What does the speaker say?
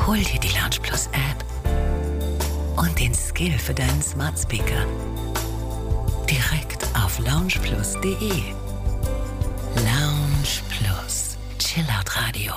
Hol dir die Lounge Plus App und den Skill für deinen Smart Speaker direkt auf loungeplus.de. Lounge Plus, Chillout Radio.